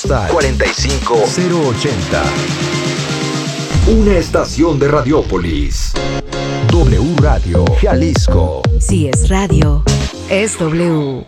postal 45080. Una estación de Radiópolis. W Radio Jalisco. Si es radio, es W.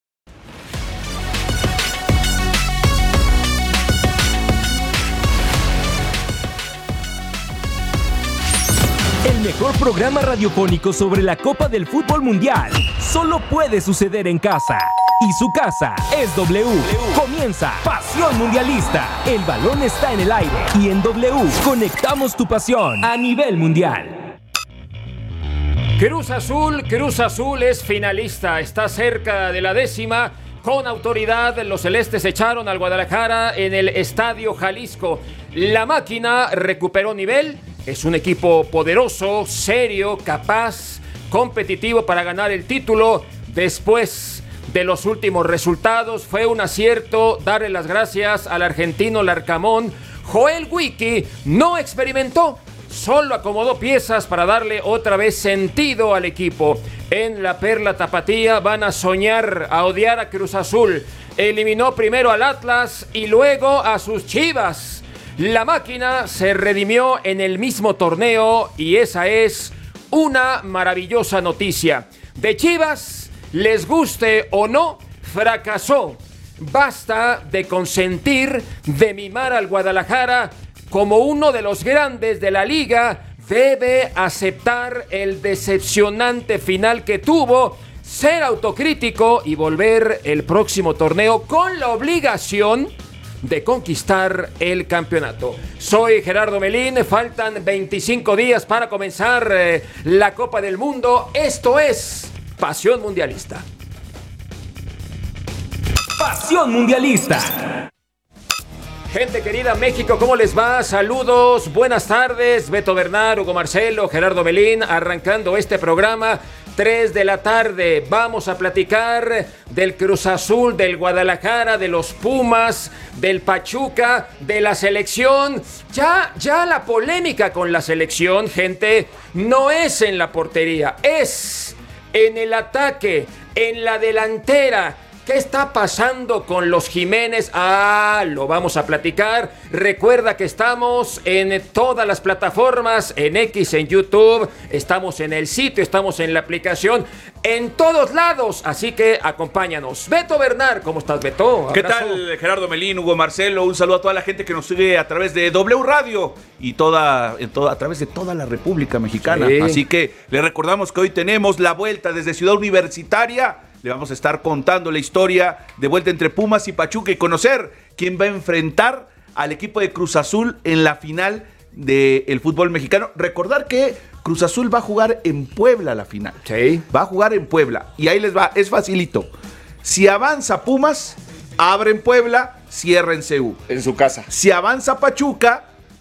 El mejor programa radiofónico sobre la Copa del Fútbol Mundial solo puede suceder en casa. Y su casa es W. Comienza Pasión Mundialista. El balón está en el aire. Y en W conectamos tu pasión a nivel mundial. Cruz Azul es finalista. Está cerca de la 10ª. Con autoridad, los celestes echaron al Guadalajara en el Estadio Jalisco. La máquina recuperó nivel. Es un equipo poderoso, serio, capaz, competitivo para ganar el título. Después de los últimos resultados, fue un acierto darle las gracias al argentino Larcamón. Joel Wiki no experimentó, solo acomodó piezas para darle otra vez sentido al equipo. En la Perla Tapatía van a soñar, a odiar a Cruz Azul. Eliminó primero al Atlas y luego a sus Chivas. La máquina se redimió en el mismo torneo y esa es una maravillosa noticia. De Chivas, les guste o no, fracasó. Basta de consentir, de mimar al Guadalajara como uno de los grandes de la liga. Debe aceptar el decepcionante final que tuvo, ser autocrítico y volver el próximo torneo con la obligación de conquistar el campeonato. Soy Gerardo Melín, faltan 25 días para comenzar la Copa del Mundo. Esto es Pasión Mundialista. Pasión Mundialista. Gente querida, México, ¿cómo les va? Saludos, buenas tardes. Beto Bernal, Hugo Marcelo, Gerardo Melín, arrancando este programa. 3 de la tarde, vamos a platicar del Cruz Azul, del Guadalajara, de los Pumas, del Pachuca, de la selección. Ya la polémica con la selección, gente, no es en la portería, es en el ataque, en la delantera. ¿Qué está pasando con los Jiménez? Lo vamos a platicar. Recuerda que estamos en todas las plataformas, en X, en YouTube, estamos en el sitio, estamos en la aplicación, en todos lados, así que acompáñanos. Beto Bernal, ¿cómo estás, Beto? Abrazo. ¿Qué tal, Gerardo Melín, Hugo Marcelo? Un saludo a toda la gente que nos sigue a través de W Radio y a través de toda la República Mexicana. Sí. Así que les recordamos que hoy tenemos la vuelta desde Ciudad Universitaria. Le vamos a estar contando la historia de vuelta entre Pumas y Pachuca y conocer quién va a enfrentar al equipo de Cruz Azul en la final del fútbol mexicano. Recordar que Cruz Azul va a jugar en Puebla la final. Sí. Va a jugar en Puebla. Y ahí les va, es facilito. Si avanza Pumas, abre en Puebla, cierra en CU. En su casa. Si avanza Pachuca,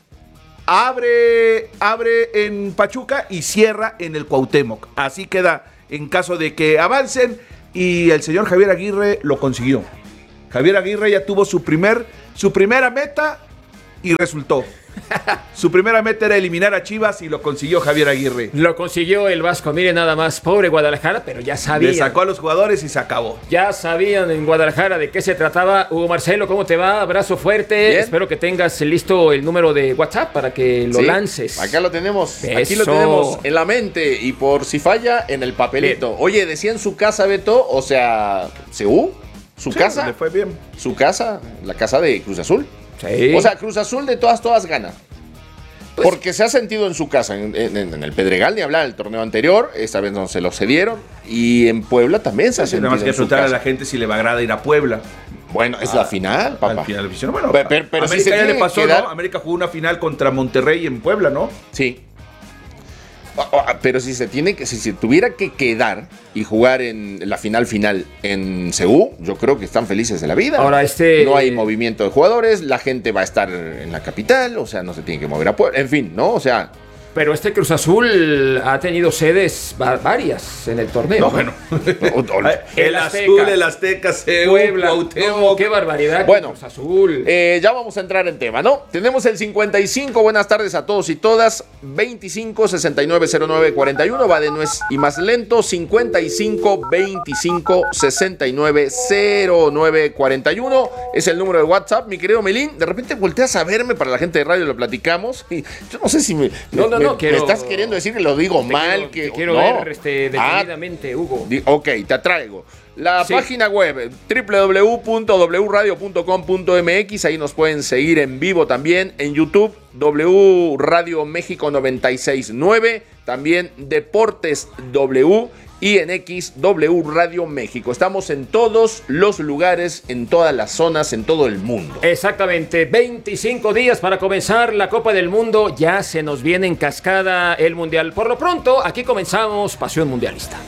abre en Pachuca y cierra en el Cuauhtémoc. Así queda en caso de que avancen. Y el señor Javier Aguirre lo consiguió. Javier Aguirre ya tuvo su primera meta y resultó. Su primera meta era eliminar a Chivas y lo consiguió Javier Aguirre. Lo consiguió el Vasco, miren nada más, pobre Guadalajara, pero ya sabían. Le sacó a los jugadores y se acabó. Ya sabían en Guadalajara de qué se trataba. Hugo Marcelo, ¿cómo te va? Abrazo fuerte. Bien. Espero que tengas listo el número de WhatsApp para que lo lances. Acá lo tenemos. Eso. Aquí lo tenemos en la mente y por si falla, en el papelito. Bien. Oye, decía en su casa, Beto, o sea, ¿CU? ¿Su casa? Le fue bien. ¿Su casa? ¿La casa de Cruz Azul? Sí. O sea, Cruz Azul de todas gana. Pues, porque se ha sentido en su casa, en el Pedregal, ni hablar, el torneo anterior, esta vez no se lo cedieron, y en Puebla también se ha sentido Nada más que en su preguntar a casa. la gente si le va a agradar ir a Puebla. Bueno, es la final, papá. Al final de visión. Bueno, pero América sí se ya tiene le pasó, que dar- ¿no? América jugó una final contra Monterrey en Puebla, ¿no? Sí. Pero si se tuviera que quedar y jugar en la final en CU, yo creo que están felices de la vida. Ahora, no hay movimiento de jugadores, la gente va a estar en la capital, o sea, no se tiene que mover a Puebla, en fin, ¿no? O sea, Pero este Cruz Azul ha tenido sedes varias en el torneo. No, bueno. El Azteca, Puebla, no, qué barbaridad. Bueno, Cruz Azul. Ya vamos a entrar en tema, ¿no? Tenemos el 55, buenas tardes a todos y todas. 25 69 09 41, va de nuez y más lento. 55 25 69 09 41 es el número de WhatsApp, mi querido Melín. De repente volteas a verme, para la gente de radio lo platicamos. Y yo no sé si me estás queriendo decir que lo digo mal. Quiero ver detenidamente, Hugo. Ok, te atraigo. La página web www.wradio.com.mx, ahí nos pueden seguir en vivo también. En YouTube, W Radio México 96.9, también Deportes W, y en X, W Radio México. Estamos en todos los lugares, en todas las zonas, en todo el mundo. Exactamente, 25 días para comenzar la Copa del Mundo. Ya se nos viene en cascada el Mundial. Por lo pronto, aquí comenzamos Pasión Mundialista.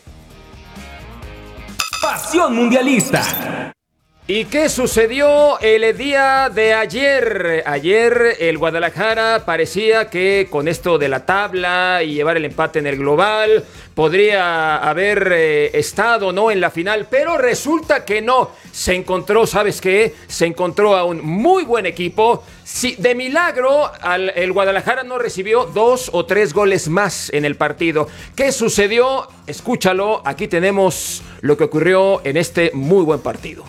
Pasión Mundialista. ¿Y qué sucedió el día de ayer? Ayer el Guadalajara parecía que con esto de la tabla y llevar el empate en el global podría haber estado, ¿no?, en la final, pero resulta que no. Se encontró, ¿sabes qué? Se encontró a un muy buen equipo. Sí, de milagro, el Guadalajara no recibió 2 o 3 goles más en el partido. ¿Qué sucedió? Escúchalo, aquí tenemos lo que ocurrió en este muy buen partido.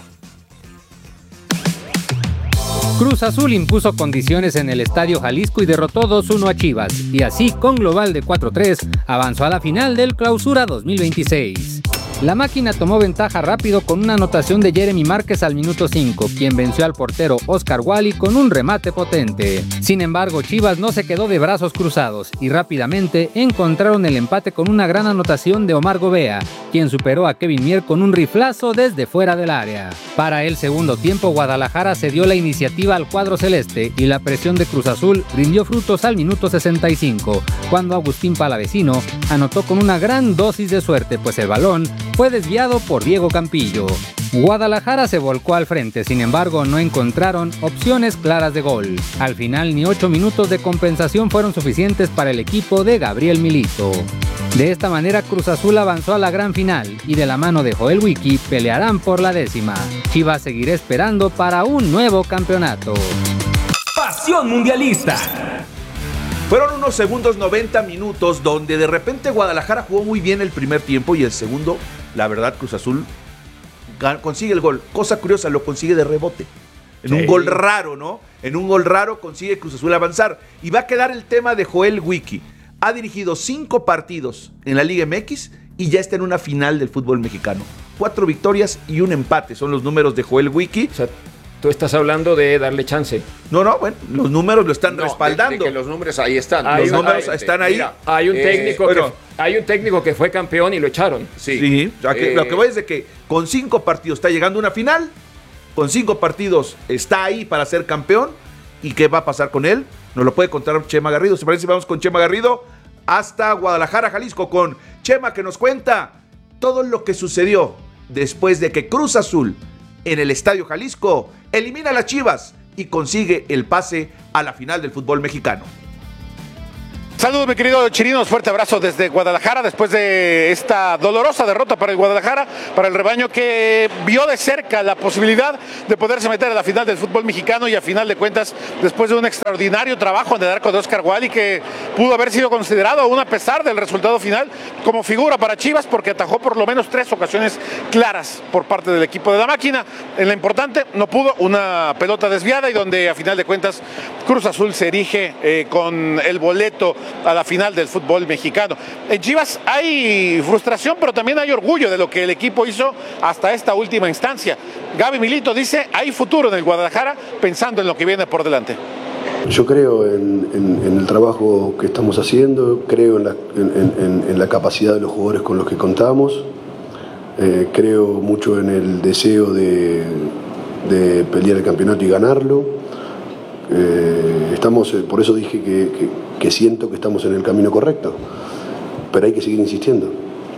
Cruz Azul impuso condiciones en el Estadio Jalisco y derrotó 2-1 a Chivas, y así, con global de 4-3, avanzó a la final del Clausura 2026. La máquina tomó ventaja rápido con una anotación de Jeremy Márquez al minuto 5, quien venció al portero Oscar Wally con un remate potente. Sin embargo, Chivas no se quedó de brazos cruzados y rápidamente encontraron el empate con una gran anotación de Omar Gobea, quien superó a Kevin Mier con un riflazo desde fuera del área. Para el segundo tiempo, Guadalajara cedió la iniciativa al cuadro celeste y la presión de Cruz Azul rindió frutos al minuto 65, cuando Agustín Palavecino anotó con una gran dosis de suerte, pues el balón fue desviado por Diego Campillo. Guadalajara se volcó al frente, sin embargo no encontraron opciones claras de gol. Al final ni 8 minutos de compensación fueron suficientes para el equipo de Gabriel Milito. De esta manera Cruz Azul avanzó a la gran final y de la mano de Joel Wiki pelearán por la 10ª. Chivas seguirá esperando para un nuevo campeonato. Pasión Mundialista. Fueron unos segundos, 90 minutos, donde de repente Guadalajara jugó muy bien el primer tiempo y el segundo, la verdad, Cruz Azul consigue el gol. Cosa curiosa, lo consigue de rebote. En un gol raro, ¿no? En un gol raro consigue Cruz Azul avanzar. Y va a quedar el tema de Joel Wiki. Ha dirigido 5 partidos en la Liga MX y ya está en una final del fútbol mexicano. 4 victorias y un empate son los números de Joel Wiki. O sea, tú estás hablando de darle chance. No, bueno, los números lo están respaldando. De que los números ahí están. Los números están ahí. Mira, hay un técnico que fue campeón y lo echaron. Sí. Lo que voy es de que con 5 partidos está llegando a una final, con 5 partidos está ahí para ser campeón. ¿Y qué va a pasar con él? Nos lo puede contar Chema Garrido. ¿Se parece si vamos con Chema Garrido hasta Guadalajara, Jalisco, con Chema, que nos cuenta todo lo que sucedió después de que Cruz Azul en el Estadio Jalisco elimina a las Chivas y consigue el pase a la final del fútbol mexicano? Saludos, mi querido Chirinos, fuerte abrazo desde Guadalajara después de esta dolorosa derrota para el Guadalajara, para el rebaño que vio de cerca la posibilidad de poderse meter a la final del fútbol mexicano y a final de cuentas, después de un extraordinario trabajo en el arco de Oscar Wally, que pudo haber sido considerado, aún a pesar del resultado final, como figura para Chivas, porque atajó por lo menos 3 ocasiones claras por parte del equipo de la máquina. En la importante no pudo, una pelota desviada, y donde a final de cuentas Cruz Azul se erige con el boleto a la final del fútbol mexicano. En Chivas hay frustración, pero también hay orgullo de lo que el equipo hizo hasta esta última instancia. Gaby Milito dice, hay futuro en el Guadalajara, pensando en lo que viene por delante. Yo creo en el trabajo que estamos haciendo, creo en la capacidad de los jugadores con los que contamos, creo mucho en el deseo de pelear el campeonato y ganarlo. Por eso dije que siento que estamos en el camino correcto, pero hay que seguir insistiendo,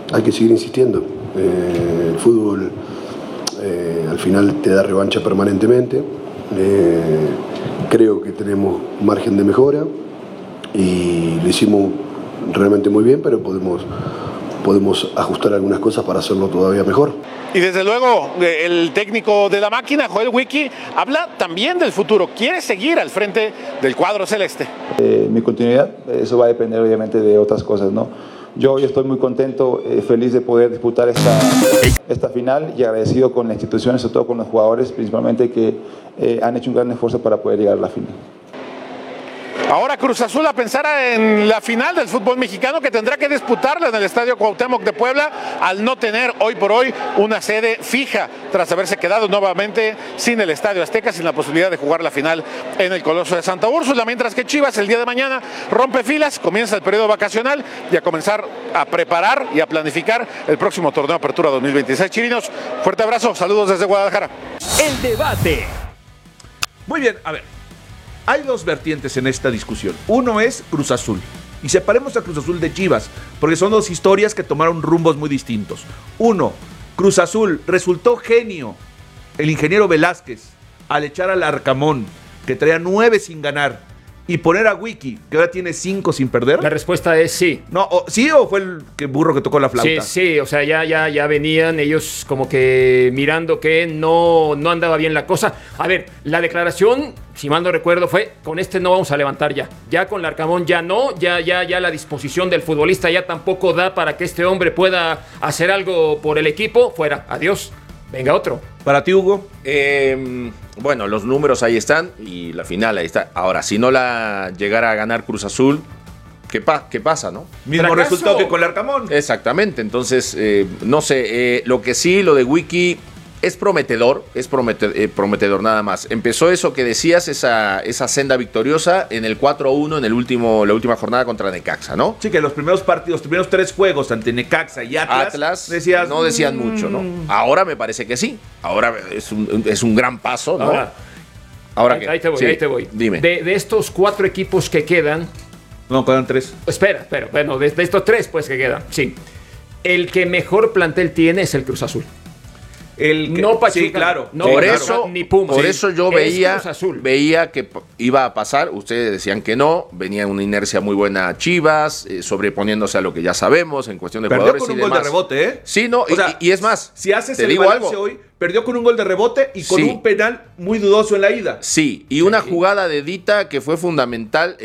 el fútbol al final te da revancha permanentemente. Creo que tenemos margen de mejora, y lo hicimos realmente muy bien, pero podemos ajustar algunas cosas para hacerlo todavía mejor. Y desde luego el técnico de la máquina, Joel Wiki, habla también del futuro, quiere seguir al frente del cuadro celeste. Mi continuidad, eso va a depender obviamente de otras cosas, ¿no? Yo hoy estoy muy contento, feliz de poder disputar esta final y agradecido con la institución, sobre todo con los jugadores, principalmente que han hecho un gran esfuerzo para poder llegar a la final. Ahora Cruz Azul a pensar en la final del fútbol mexicano que tendrá que disputarla en el Estadio Cuauhtémoc de Puebla al no tener hoy por hoy una sede fija tras haberse quedado nuevamente sin el Estadio Azteca, sin la posibilidad de jugar la final en el Coloso de Santa Úrsula, mientras que Chivas el día de mañana rompe filas, comienza el periodo vacacional y a comenzar a preparar y a planificar el próximo torneo Apertura 2026. Chirinos, fuerte abrazo, saludos desde Guadalajara. El debate. Muy bien, a ver. Hay dos vertientes en esta discusión. Uno es Cruz Azul. Y separemos a Cruz Azul de Chivas, porque son dos historias que tomaron rumbos muy distintos. Uno, Cruz Azul, resultó genio el ingeniero Velázquez al echar al Arcamón, que traía 9 sin ganar, y poner a Wiki, que ahora tiene 5 sin perder. La respuesta es sí. No, ¿sí o fue el burro que tocó la flauta? Sí, o sea, ya venían ellos como que mirando que no andaba bien la cosa. A ver, la declaración, si mal no recuerdo, fue: con este no vamos a levantar ya. Ya con Larcamón ya no, ya la disposición del futbolista ya tampoco da para que este hombre pueda hacer algo por el equipo. Fuera, adiós. Venga otro. ¿Para ti, Hugo? Bueno, los números ahí están y la final ahí está. Ahora, si no la llegara a ganar Cruz Azul, ¿qué pasa, no? Mismo ¿Fracaso? Resultado que con el Arcamón. Exactamente, entonces, no sé, lo que sí, lo de Wiki es prometedor, prometedor nada más. Empezó eso que decías, esa senda victoriosa en el 4-1 en la última jornada contra Necaxa, ¿no? Sí, que los primeros partidos, los primeros 3 juegos ante Necaxa y Atlas no decían mucho, ¿no? Ahora me parece que sí. Ahora es un gran paso, ¿no? Ahora ahí te voy. Dime. De estos 4 equipos que quedan... No, quedan 3. Espera, bueno, de estos 3 pues que quedan, sí. El que mejor plantel tiene es el Cruz Azul. No Pachuca, sí, claro. No por Pachuca, eso, ni Pumas. por eso yo veía que iba a pasar. Ustedes decían que no. Venía una inercia muy buena Chivas, sobreponiéndose a lo que ya sabemos en cuestión de perdió jugadores con y un demás. gol de rebote, ¿eh? Sí, no, o sea, y es más. Si haces te el digo balance algo. hoy, perdió con un gol de rebote y con un penal muy dudoso en la ida. Sí, y una jugada de Dita que fue fundamental,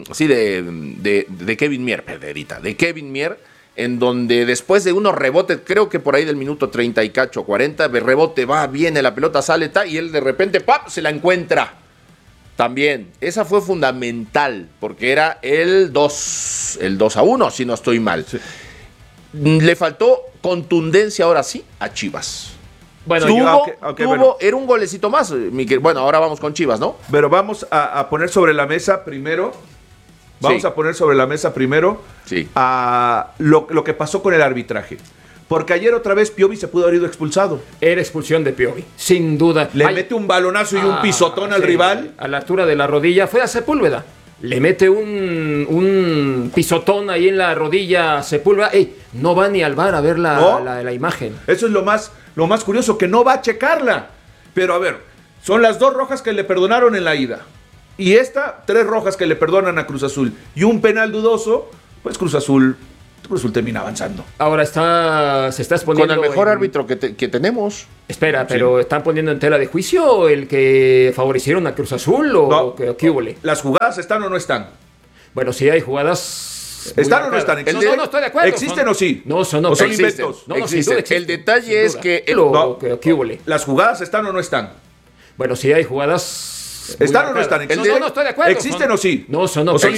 de Kevin Mier, de Kevin Mier, en donde después de unos rebotes, creo que por ahí del minuto 30 y cacho, 40, de rebote va, viene, la pelota sale, y él de repente, ¡pap!, se la encuentra. También, esa fue fundamental, porque era el 2-1, si no estoy mal. Sí. Le faltó contundencia ahora sí a Chivas. Bueno, era un golecito más. Bueno, ahora vamos con Chivas, ¿no? Pero vamos a poner sobre la mesa primero. A poner sobre la mesa primero a lo que pasó con el arbitraje. Porque ayer otra vez Piovi se pudo haber ido expulsado. Era expulsión de Piovi, sin duda. Le mete un balonazo y un pisotón al rival. A la altura de la rodilla. Fue a Sepúlveda. Le mete un pisotón ahí en la rodilla a Sepúlveda. No va ni al VAR a ver la imagen. Eso es lo más curioso, que no va a checarla. Pero a ver, son las 2 rojas que le perdonaron en la ida. Y 3 rojas que le perdonan a Cruz Azul. Y un penal dudoso, pues Cruz Azul termina avanzando. Ahora se está exponiendo... Con el mejor árbitro que tenemos. Espera, pero ¿están poniendo en tela de juicio el que favorecieron a Cruz Azul o qué hubo? ¿Las jugadas están o no están? Bueno, si hay jugadas... ¿Están o no están? No, estoy de acuerdo. ¿Existen o sí? No, son inventos. Existen. El detalle es que... ¿Las jugadas están o no están? Bueno, si hay jugadas... ¿Están o no están? No estoy de acuerdo. ¿Existen o sí? No, son